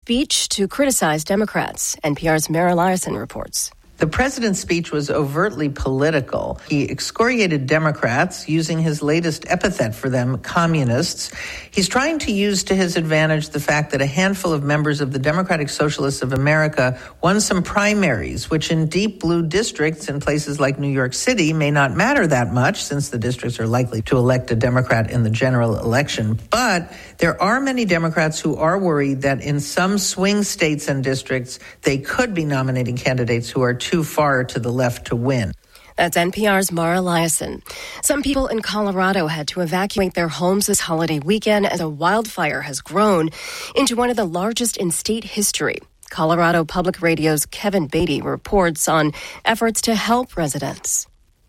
speech to criticize Democrats. NPR's Mara Liasson reports. The president's speech was overtly political. He excoriated Democrats, using his latest epithet for them, communists. He's trying to use to his advantage the fact that a handful of members of the Democratic Socialists of America won some primaries, which in deep blue districts in places like New York City may not matter that much, since the districts are likely to elect a Democrat in the general election. But there are many Democrats who are worried that in some swing states and districts, they could be nominating candidates who are too far to the left to win. That's NPR's Mara Liasson. Some people in Colorado had to evacuate their homes this holiday weekend as a wildfire has grown into one of the largest in state history. Colorado Public Radio's Kevin Beatty reports on efforts to help residents.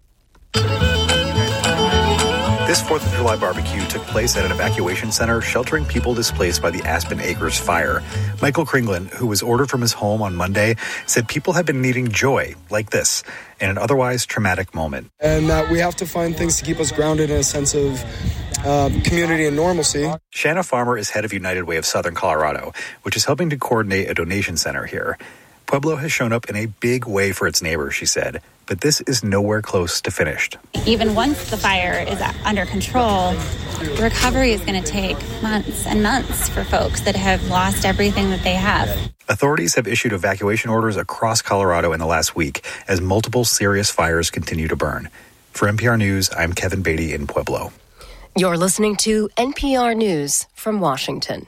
This 4th of July barbecue took place at an evacuation center sheltering people displaced by the Aspen Acres fire. Michael Kringlin, who was ordered from his home on Monday, said people have been needing joy like this in an otherwise traumatic moment. And that we have to find things to keep us grounded in a sense of community and normalcy. Shanna Farmer is head of United Way of Southern Colorado, which is helping to coordinate a donation center here. Pueblo has shown up in a big way for its neighbors, she said, but this is nowhere close to finished. Even once the fire is under control, recovery is going to take months and months for folks that have lost everything that they have. Authorities have issued evacuation orders across Colorado in the last week as multiple serious fires continue to burn. For NPR News, I'm Kevin Beatty in Pueblo. You're listening to NPR News from Washington.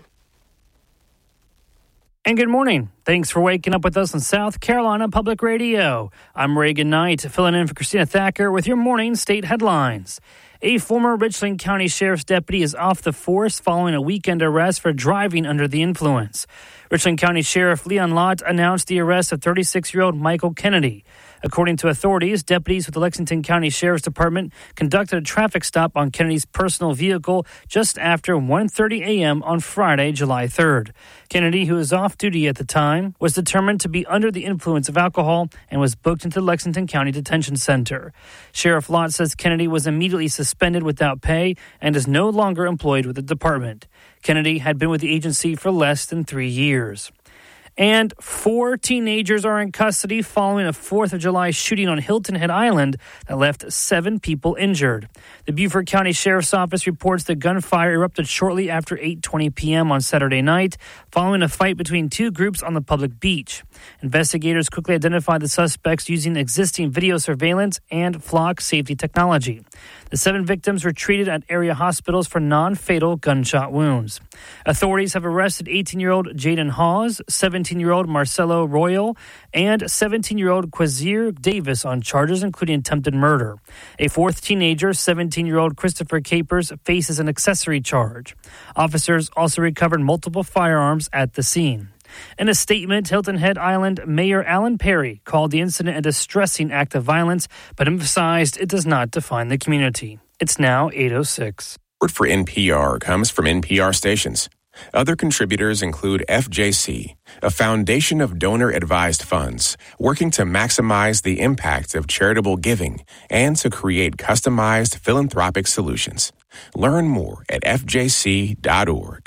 And good morning. Thanks for waking up with us on South Carolina Public Radio. I'm Reagan Knight, filling in for Christina Thacker with your morning state headlines. A former Richland County Sheriff's deputy is off the force following a weekend arrest for driving under the influence. Richland County Sheriff Leon Lott announced the arrest of 36-year-old Michael Kennedy. According to authorities, deputies with the Lexington County Sheriff's Department conducted a traffic stop on Kennedy's personal vehicle just after 1:30 a.m. on Friday, July 3rd. Kennedy, who was off duty at the time, was determined to be under the influence of alcohol and was booked into the Lexington County Detention Center. Sheriff Lott says Kennedy was immediately suspended without pay and is no longer employed with the department. Kennedy had been with the agency for less than 3 years. And 4 teenagers are in custody following a 4th of July shooting on Hilton Head Island that left 7 people injured. The Beaufort County Sheriff's Office reports the gunfire erupted shortly after 8:20 p.m. on Saturday night, following a fight between 2 groups on the public beach. Investigators quickly identified the suspects using existing video surveillance and flock safety technology. The 7 victims were treated at area hospitals for non-fatal gunshot wounds. Authorities have arrested 18-year-old Jaden Hawes, 17-year-old Marcelo Royal, and 17-year-old Quazir Davis on charges including attempted murder. A 4th teenager, 17-year-old Christopher Capers, faces an accessory charge. Officers also recovered multiple firearms at the scene. In a statement, Hilton Head Island Mayor Alan Perry called the incident a distressing act of violence, but emphasized it does not define the community. It's now 8:06. Support for NPR comes from NPR stations. Other contributors include FJC, a foundation of donor-advised funds working to maximize the impact of charitable giving and to create customized philanthropic solutions. Learn more at fjc.org.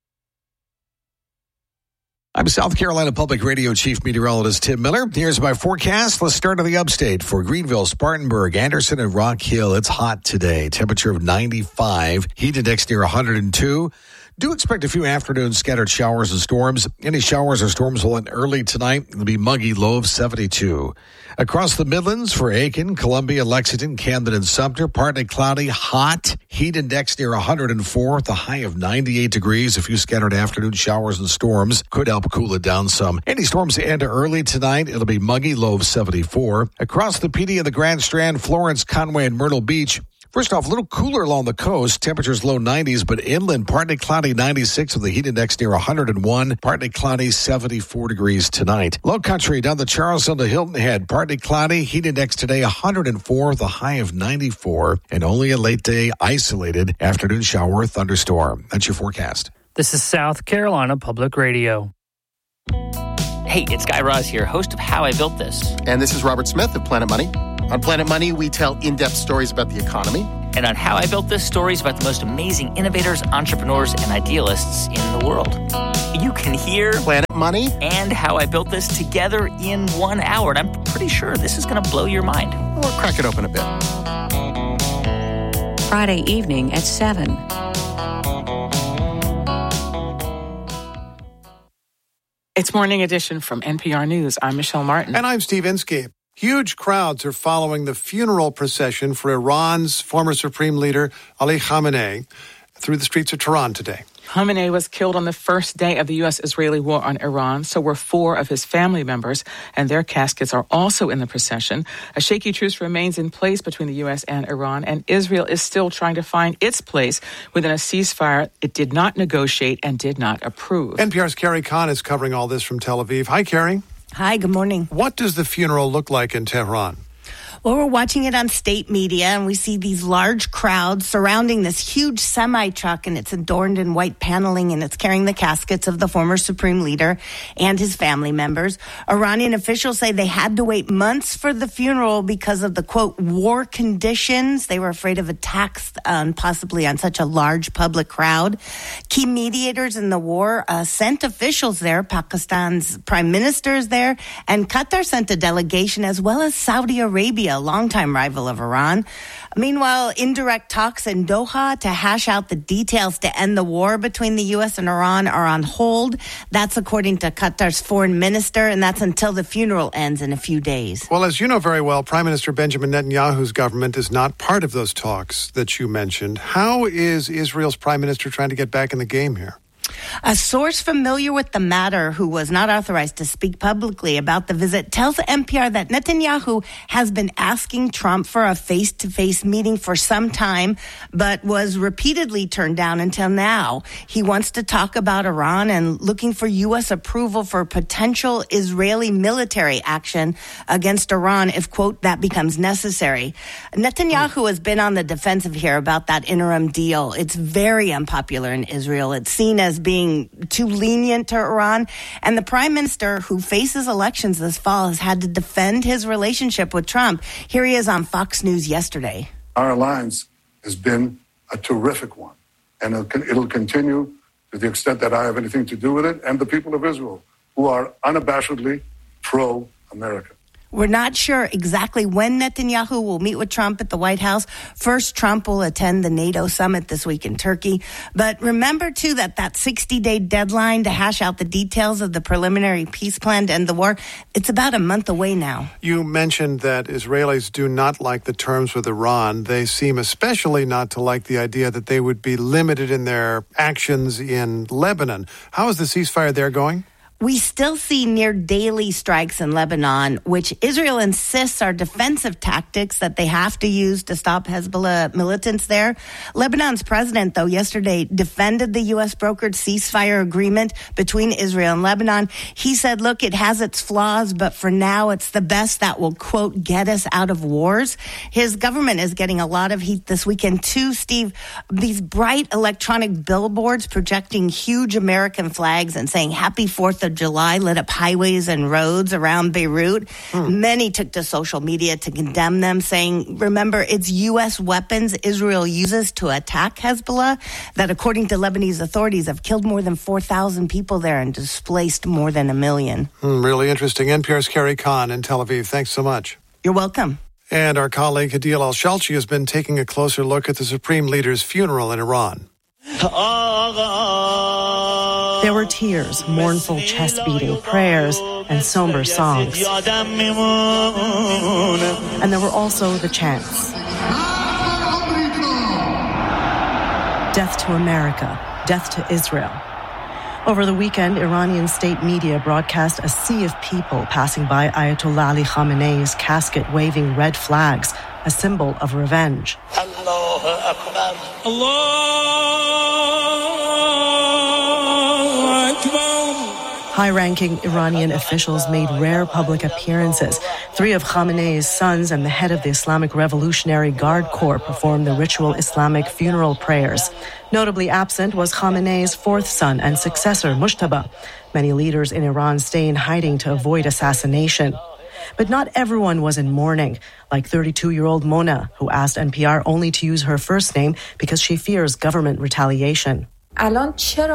I'm South Carolina Public Radio Chief Meteorologist Tim Miller. Here's my forecast. Let's start in the upstate for Greenville, Spartanburg, Anderson, and Rock Hill. It's hot today. Temperature of 95. Heat index near 102. Do expect a few afternoon scattered showers and storms. Any showers or storms will end early tonight. It'll be muggy, low of 72. Across the Midlands for Aiken, Columbia, Lexington, Camden, and Sumter, partly cloudy, hot. Heat index near 104 with a high of 98 degrees. A few scattered afternoon showers and storms could help cool it down some. Any storms end early tonight. It'll be muggy, low of 74. Across the PD and the Grand Strand, Florence, Conway, and Myrtle Beach, first off, a little cooler along the coast. Temperatures low 90s, but inland partly cloudy 96 with the heat index near 101. Partly cloudy 74 degrees tonight. Low country down the Charleston to Hilton Head. Partly cloudy. Heat index today 104 with a high of 94. And only a late day isolated afternoon shower or thunderstorm. That's your forecast. This is South Carolina Public Radio. Hey, it's Guy Raz here, host of How I Built This. And this is Robert Smith of Planet Money. On Planet Money, we tell in-depth stories about the economy And on How I Built This, stories about the most amazing innovators, entrepreneurs, and idealists in the world. You can hear Planet Money and How I Built This together in 1 hour. And I'm pretty sure this is going to blow your mind. Or crack it open a bit. Friday evening at 7. It's Morning Edition from NPR News. I'm Michelle Martin. And I'm Steve Inskeep. Huge crowds are following the funeral procession for Iran's former supreme leader, Ali Khamenei, through the streets of Tehran today. Khamenei was killed on the first day of the U.S.-Israeli war on Iran. So were 4 of his family members, and their caskets are also in the procession. A shaky truce remains in place between the U.S. and Iran, and Israel is still trying to find its place within a ceasefire it did not negotiate and did not approve. NPR's Carrie Kahn is covering all this from Tel Aviv. Hi, Carrie. Hi, good morning. What does the funeral look like in Tehran? Well, we're watching it on state media, and we see these large crowds surrounding this huge semi-truck, and it's adorned in white paneling, and it's carrying the caskets of the former supreme leader and his family members. Iranian officials say they had to wait months for the funeral because of the, quote, war conditions. They were afraid of attacks possibly on such a large public crowd. Key mediators in the war sent officials there. Pakistan's prime minister is there, and Qatar sent a delegation, as well as Saudi Arabia, a longtime rival of Iran. Meanwhile, indirect talks in Doha to hash out the details to end the war between the U.S. and Iran are on hold. That's according to Qatar's foreign minister, and that's until the funeral ends in a few days. Well, as you know very well, Prime Minister Benjamin Netanyahu's government is not part of those talks that you mentioned. How is Israel's prime minister trying to get back in the game here? A source familiar with the matter, who was not authorized to speak publicly about the visit, tells NPR that Netanyahu has been asking Trump for a face-to-face meeting for some time, but was repeatedly turned down until now. He wants to talk about Iran and looking for U.S. approval for potential Israeli military action against Iran if, quote, that becomes necessary. Netanyahu has been on the defensive here about that interim deal. It's very unpopular in Israel. It's seen as being too lenient to Iran. And the prime minister, who faces elections this fall, has had to defend his relationship with Trump. Here he is on Fox News yesterday. Our alliance has been a terrific one, and it'll continue to the extent that I have anything to do with it, and the people of Israel, who are unabashedly pro-America. We're not sure exactly when Netanyahu will meet with Trump at the White House. First, Trump will attend the NATO summit this week in Turkey. But remember, too, that 60-day deadline to hash out the details of the preliminary peace plan to end the war, it's about a month away now. You mentioned that Israelis do not like the terms with Iran. They seem especially not to like the idea that they would be limited in their actions in Lebanon. How is the ceasefire there going? We still see near daily strikes in Lebanon, which Israel insists are defensive tactics that they have to use to stop Hezbollah militants there. Lebanon's president, though, yesterday defended the U.S. brokered ceasefire agreement between Israel and Lebanon. He said, look, it has its flaws, but for now it's the best that will, quote, get us out of wars. His government is getting a lot of heat this weekend, too, Steve. These bright electronic billboards projecting huge American flags and saying Happy 4th of July lit up highways and roads around Beirut. Many took to social media to condemn them, saying, remember, it's U.S. weapons Israel uses to attack Hezbollah that, according to Lebanese authorities, have killed more than 4,000 people there and displaced more than 1 million. Really interesting. NPR's Carrie Kahn in Tel Aviv. Thanks so much. You're welcome. And our colleague Hadil Al-Shalchi has been taking a closer look at the Supreme Leader's funeral in Iran. There were tears, mournful chest beating, prayers, and somber songs. And there were also the chants. Death to America, death to Israel. Over the weekend, Iranian state media broadcast a sea of people passing by Ayatollah Ali Khamenei's casket waving red flags, a symbol of revenge. Allahu Akbar. High-ranking Iranian officials made rare public appearances. 3 of Khamenei's sons and the head of the Islamic Revolutionary Guard Corps performed the ritual Islamic funeral prayers. Notably absent was Khamenei's 4th son and successor, Mujtaba. Many leaders in Iran stay in hiding to avoid assassination. But not everyone was in mourning, like 32-year-old Mona, who asked NPR only to use her first name because she fears government retaliation. Why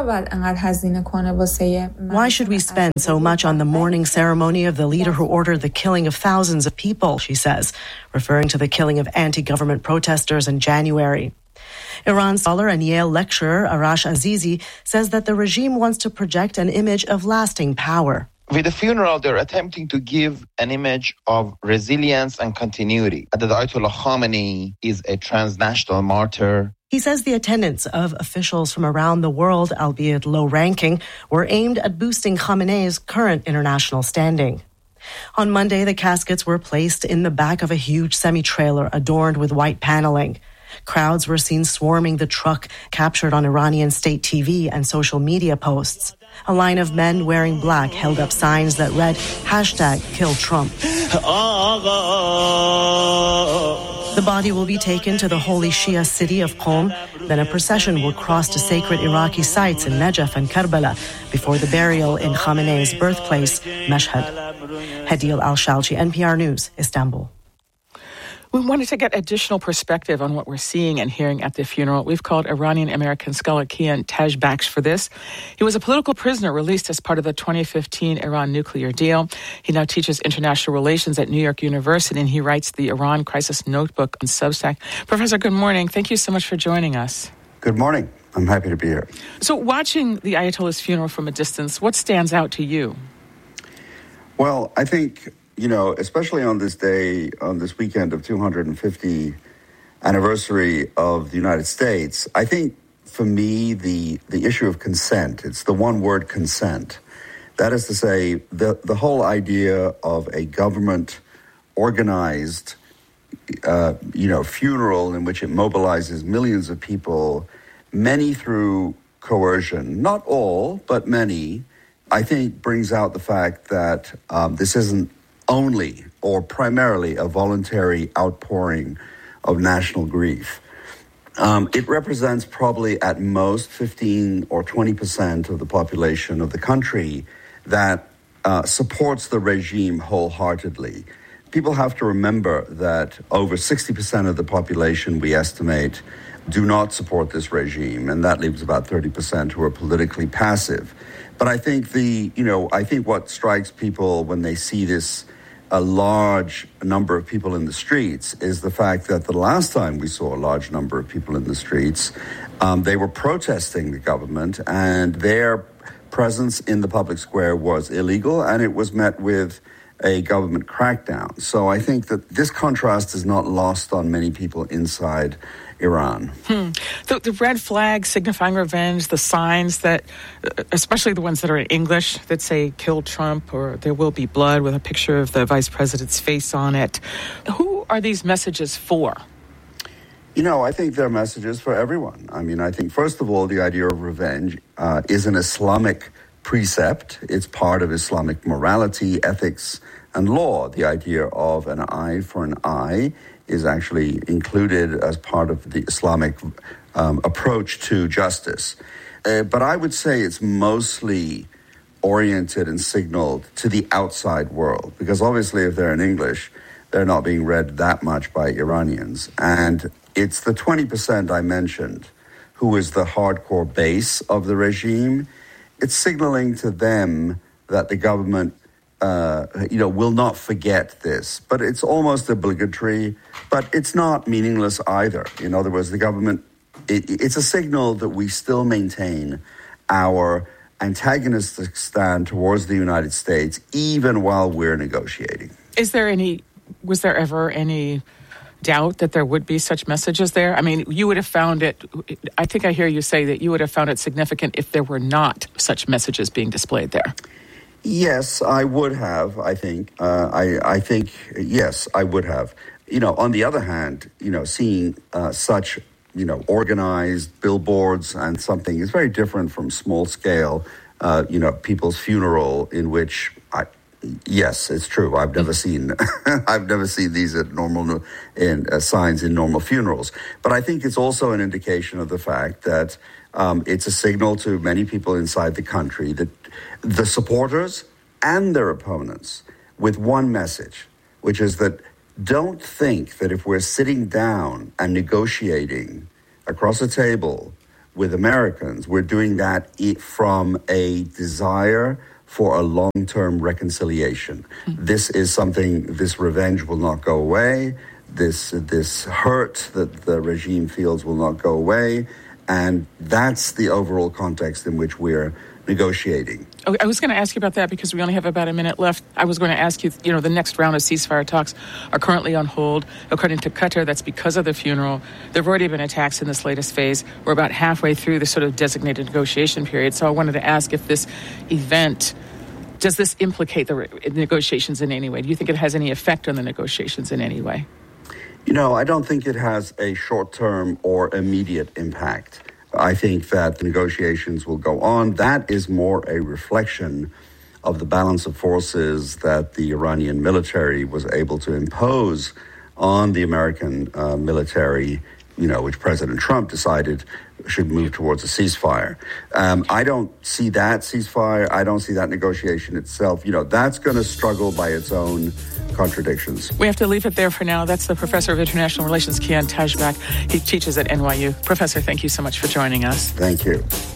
should we spend so much on the mourning ceremony of the leader who ordered the killing of thousands of people, she says, referring to the killing of anti-government protesters in January. Iran scholar and Yale lecturer Arash Azizi says that the regime wants to project an image of lasting power. With the funeral, they're attempting to give an image of resilience and continuity. That Ayatollah Khamenei is a transnational martyr. He says the attendance of officials from around the world, albeit low-ranking, were aimed at boosting Khamenei's current international standing. On Monday, the caskets were placed in the back of a huge semi-trailer adorned with white paneling. Crowds were seen swarming the truck, captured on Iranian state TV and social media posts. A line of men wearing black held up signs that read, #KillTrump. The body will be taken to the holy Shia city of Qom. Then a procession will cross to sacred Iraqi sites in Najaf and Karbala before the burial in Khamenei's birthplace, Mashhad. Hadil Al-Shalchi, NPR News, Istanbul. We wanted to get additional perspective on what we're seeing and hearing at the funeral. We've called Iranian-American scholar Kian Tajbakhsh for this. He was a political prisoner released as part of the 2015 Iran nuclear deal. He now teaches international relations at New York University, and he writes the Iran Crisis Notebook on Substack. Professor, good morning. Thank you so much for joining us. Good morning. I'm happy to be here. So watching the Ayatollah's funeral from a distance, what stands out to you? Well, I think, especially on this day, on this weekend of 250 anniversary of the United States, I think for me, the issue of consent, it's the one word consent. That is to say, the whole idea of a government organized, funeral in which it mobilizes millions of people, many through coercion, not all, but many, I think brings out the fact that this isn't only or primarily a voluntary outpouring of national grief. It represents probably at most 15 or 20% of the population of the country that supports the regime wholeheartedly. People have to remember that over 60% of the population, we estimate, do not support this regime, and that leaves about 30% who are politically passive. But I think what strikes people when they see this, a large number of people in the streets, is the fact that the last time we saw a large number of people in the streets, they were protesting the government, and their presence in the public square was illegal, and it was met with a government crackdown. So I think that this contrast is not lost on many people inside Iran. The red flag signifying revenge, the signs that, especially the ones that are in English, that say "Kill Trump" or "There will be blood" with a picture of the vice president's face on it. Who are these messages for? I think they're messages for everyone. I think, first of all, the idea of revenge is an Islamic precept. It's part of Islamic morality, ethics, and law. The idea of an eye for an eye is actually included as part of the Islamic approach to justice. But I would say it's mostly oriented and signaled to the outside world, because obviously if they're in English, they're not being read that much by Iranians. And it's the 20% I mentioned who is the hardcore base of the regime. It's signaling to them that the government will not forget this. But it's almost obligatory, but it's not meaningless either. In other words, the government, it's a signal that we still maintain our antagonistic stand towards the United States, even while we're negotiating. Was there ever any doubt that there would be such messages there? You would have found it, I think I hear you say that you would have found it significant if there were not such messages being displayed there. Yes, I would have, I think. Yes, I would have. On the other hand, seeing such, organized billboards and something is very different from small scale, people's funeral in which yes, it's true. I've never seen these at signs in normal funerals. But I think it's also an indication of the fact that it's a signal to many people inside the country that the supporters and their opponents with one message, which is that don't think that if we're sitting down and negotiating across a table with Americans, we're doing that from a desire for a long-term reconciliation. This is something, this revenge will not go away. This hurt that the regime feels will not go away. And that's the overall context in which we're negotiating. Oh, I was going to ask you about that because we only have about a minute left. I was going to ask you, the next round of ceasefire talks are currently on hold. According to Qatar, that's because of the funeral. There have already been attacks in this latest phase. We're about halfway through the sort of designated negotiation period. So I wanted to ask if this event, does this implicate the negotiations in any way? Do you think it has any effect on the negotiations in any way? I don't think it has a short-term or immediate impact. I think that the negotiations will go on. That is more a reflection of the balance of forces that the Iranian military was able to impose on the American military, which President Trump decided should move towards a ceasefire. I don't see that ceasefire. I don't see that negotiation itself. That's going to struggle by its own contradictions. We have to leave it there for now. That's the Professor of International Relations, Kian Tajbak. He teaches at NYU. Professor, thank you so much for joining us. Thank you.